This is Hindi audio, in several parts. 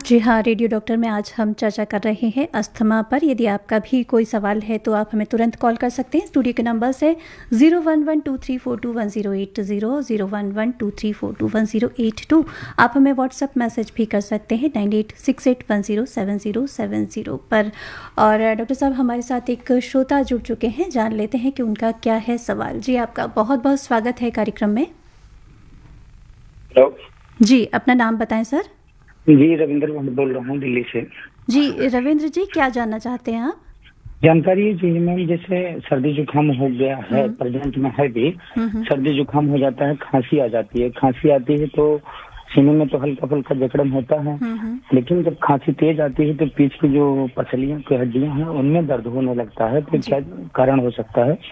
जी हाँ, रेडियो डॉक्टर में आज हम चर्चा कर रहे हैं अस्थमा पर। यदि आपका भी कोई सवाल है तो आप हमें तुरंत कॉल कर सकते हैं। स्टूडियो के नंबर्स है 0112342180, 011234218082। आप हमें व्हाट्सएप मैसेज भी कर सकते हैं 9868107070 पर। और डॉक्टर साहब, हमारे साथ एक श्रोता जुड़ चुके हैं, जान लेते हैं कि उनका क्या है सवाल। जी, आपका बहुत बहुत स्वागत है कार्यक्रम में। हेलो जी, अपना नाम बताएं सर। जी, रविंद्र बोल रहा हूँ दिल्ली से। जी रविंद्र जी, क्या जानना चाहते हैं आप? जानकारी ये चाहिए मैम, जैसे सर्दी जुकाम हो गया है, प्रेजेंट में है भी, सर्दी जुकाम हो जाता है, खांसी आ जाती है। खांसी आती है तो सीने में तो हल्का फुल्का जकड़न होता है, लेकिन जब खांसी तेज आती है तो पीठ की जो पसलियां की हड्डियां हैं उनमें दर्द होने लगता है। तो क्या कारण हो सकता है?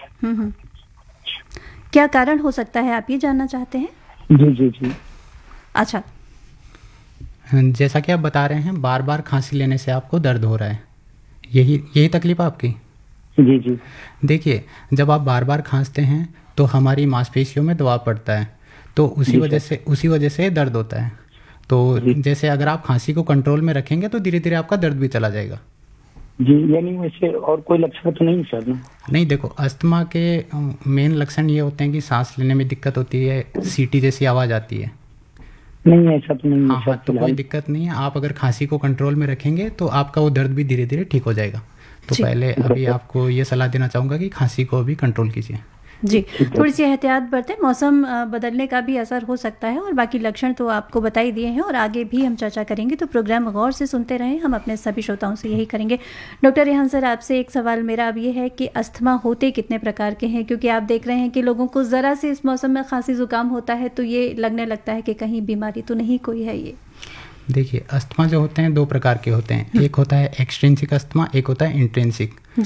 क्या कारण हो सकता है, आप ये जानना चाहते हैं? जी जी जी। अच्छा, जैसा कि आप बता रहे हैं, बार बार खांसी लेने से आपको दर्द हो रहा है, यही तकलीफ आपकी? जी जी। देखिए, जब आप बार बार खांसते हैं तो हमारी मांसपेशियों में दबाव पड़ता है, तो उसी वजह से दर्द होता है। तो जैसे अगर आप खांसी को कंट्रोल में रखेंगे तो धीरे धीरे आपका दर्द भी चला जाएगा। जी, यानी वैसे और कोई लक्षण तो नहीं सर? नहीं, देखो, अस्थमा के मेन लक्षण ये होते हैं कि सांस लेने में दिक्कत होती है, सीटी जैसी आवाज़ आती है। नहीं, ऐसा तो नहीं है। हाँ, तो कोई दिक्कत नहीं है। आप अगर खांसी को कंट्रोल में रखेंगे तो आपका वो दर्द भी धीरे धीरे ठीक हो जाएगा। तो पहले अभी आपको ये सलाह देना चाहूँगा कि खांसी को अभी कंट्रोल कीजिए। जी, थोड़ी सी एहतियात बरतें। मौसम बदलने का भी असर हो सकता है, और बाकी लक्षण तो आपको बता ही दिए हैं और आगे भी हम चर्चा करेंगे, तो प्रोग्राम गौर से सुनते रहें। हम अपने सभी श्रोताओं से यही करेंगे। डॉक्टर रेहान सर, आपसे एक सवाल मेरा अब ये है कि अस्थमा होते कितने प्रकार के हैं? क्योंकि आप देख रहे हैं कि लोगों को ज़रा से इस मौसम में खांसी जुकाम होता है तो ये लगने लगता है कि कहीं बीमारी तो नहीं कोई है। ये देखिए, अस्थमा जो होते हैं दो प्रकार के होते हैं। एक होता है एक्सट्रिंसिक अस्थमा, एक होता है इंट्रिंसिक।